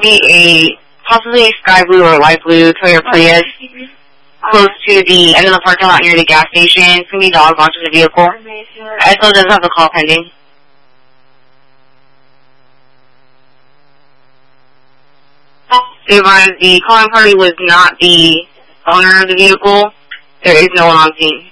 to be possibly a sky blue or light blue Toyota Prius close to the end of the parking lot near the gas station. It's going to be dog watch the vehicle. SO does have the call pending. The calling party was not the owner of the vehicle. There is no one on scene.